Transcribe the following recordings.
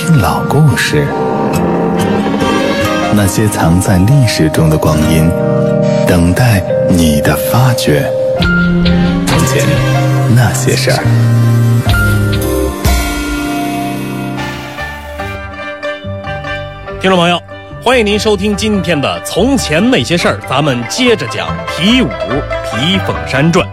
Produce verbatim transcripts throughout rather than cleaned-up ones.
听老故事，那些藏在历史中的光阴，等待你的发掘。从前那些事儿。 听众朋友，欢迎您收听今天的《从前那些事儿》，咱们接着讲皮五皮凤山传。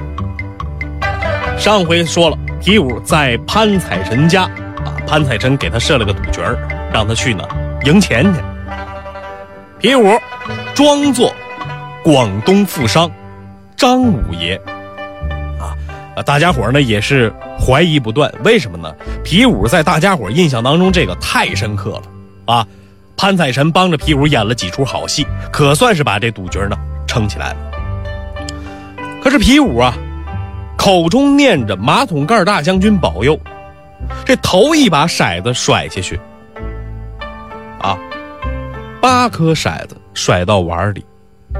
上回说了，皮五在潘彩臣家啊，潘彩臣给他设了个赌局，让他去呢赢钱去。皮五装作广东富商张五爷啊，大家伙呢也是怀疑不断，为什么呢？皮五在大家伙印象当中这个太深刻了啊！潘彩臣帮着皮五演了几出好戏，可算是把这赌局呢撑起来了。可是皮五啊，口中念着马桶盖大将军保佑，这头一把骰子甩下去啊，八颗骰子甩到碗里，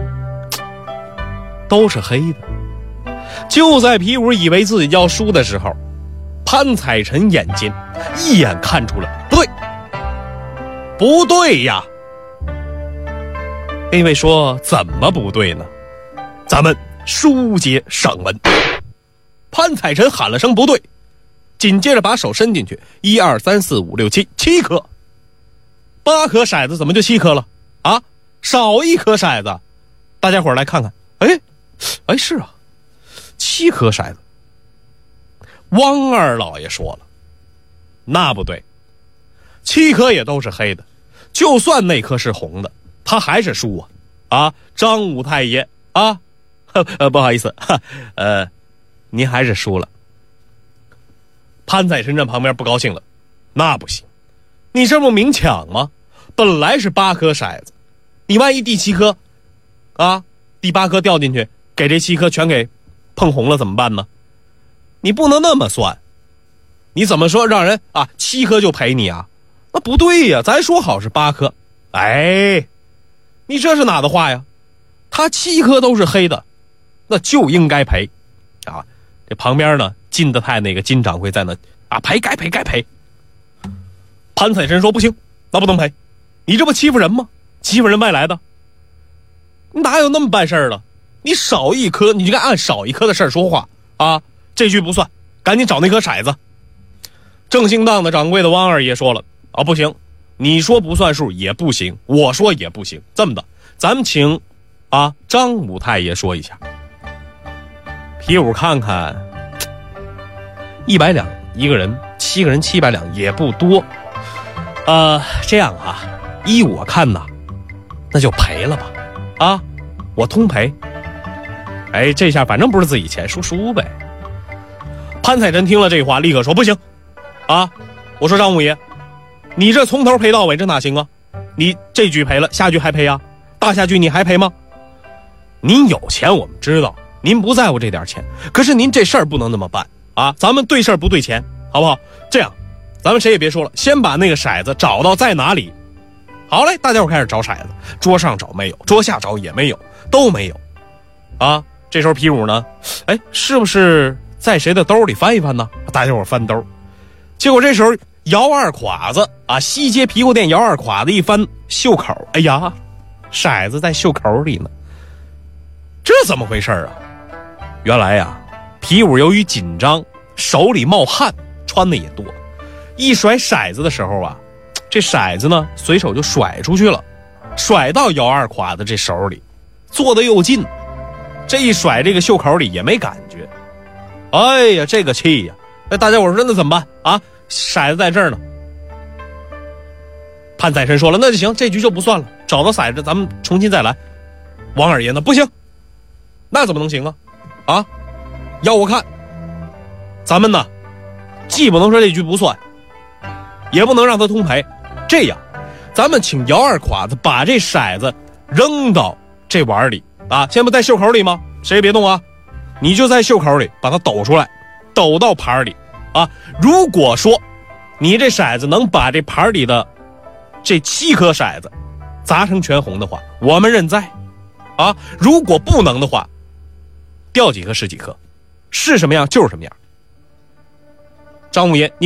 都是黑的。就在皮五以为自己要输的时候，潘彩臣眼睛一眼看出了不对不对呀！那位说怎么不对呢？咱们书接上文。潘彩臣喊了声不对，紧接着把手伸进去，一二三四五六七，七颗，八颗骰子怎么就七颗了啊？少一颗骰子，大家伙来看看，哎，哎是啊，七颗骰子。汪二老爷说了，那不对，七颗也都是黑的，就算那颗是红的，他还是输啊！啊，张武太爷啊，呃，不好意思，呃，您还是输了。潘彩臣站旁边不高兴了，那不行，你这不明抢吗？本来是八颗骰子，你万一第七颗，啊，第八颗掉进去，给这七颗全给碰红了怎么办呢？你不能那么算，你怎么说让人啊七颗就赔你啊？那不对呀，咱说好是八颗。哎，你这是哪的话呀？他七颗都是黑的，那就应该赔啊！这旁边呢，金德泰那个金掌柜在那啊，赔该赔该赔。潘彩臣说不行，那不能赔，你这不欺负人吗？欺负人外来的，你哪有那么办事儿的？你少一颗，你就该按少一颗的事儿说话啊！这句不算，赶紧找那颗骰子。正兴当的掌柜的汪二爷说了啊，不行，你说不算数也不行，我说也不行。这么的，咱们请啊张武太爷说一下。皮五看看，一百两一个人，七个人七百两也不多。呃，这样啊，依我看呐，那就赔了吧，啊，我通赔。哎，这下反正不是自己钱，输输呗。潘彩臣听了这话，立刻说不行，啊，我说张五爷，你这从头赔到尾，这哪行啊？你这局赔了，下局还赔啊？大下局你还赔吗？您有钱我们知道，您不在乎这点钱，可是您这事儿不能那么办啊！咱们对事儿不对钱，好不好？这样，咱们谁也别说了，先把那个骰子找到在哪里。好嘞，大家伙开始找骰子，桌上找没有，桌下找也没有，都没有。啊，这时候皮五呢，哎，是不是在谁的兜里翻一翻呢？大家伙翻兜，结果这时候姚二垮子啊，西街皮货店姚二垮子一翻袖口，哎呀，骰子在袖口里呢，这怎么回事啊？原来呀，皮五由于紧张，手里冒汗，穿的也多，一甩骰子的时候啊，这骰子呢随手就甩出去了，甩到姚二垮子这手里，坐得又近，这一甩这个袖口里也没感觉。哎呀，这个气呀！那大家伙说那怎么办啊？骰子在这儿呢。潘彩臣说了，那就行，这局就不算了，找到骰子咱们重新再来。王二爷呢，不行，那怎么能行啊？啊，要我看，咱们呢，既不能说这局不算，也不能让他通赔。这样，咱们请姚二垮子把这骰子扔到这碗里啊，先不在袖口里吗？谁也别动啊，你就在袖口里把它抖出来，抖到盘里啊。如果说你这骰子能把这盘里的这七颗骰子砸成全红的话，我们认栽啊。如果不能的话，掉几颗是几颗，是什么样就是什么样。张五爷，你